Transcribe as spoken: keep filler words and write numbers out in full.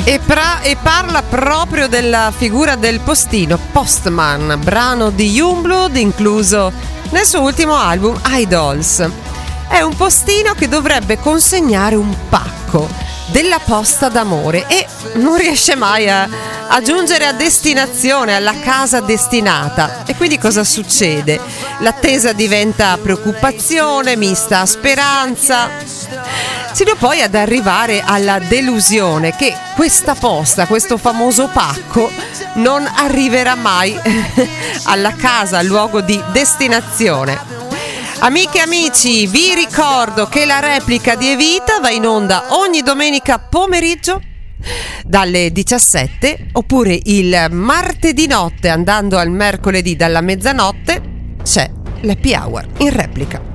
E, pra- e parla proprio della figura del postino, Postman, brano di Youngblood incluso nel suo ultimo album Idols. È un postino che dovrebbe consegnare un pacco della posta d'amore e non riesce mai a, a giungere a destinazione, alla casa destinata. E quindi cosa succede? L'attesa diventa preoccupazione mista a speranza, sino poi ad arrivare alla delusione che questa posta, questo famoso pacco, non arriverà mai alla casa, al luogo di destinazione. Amiche e amici, vi ricordo che la replica di Evita va in onda ogni domenica pomeriggio dalle diciassette, oppure il martedì notte andando al mercoledì dalla mezzanotte c'è l'happy hour in replica.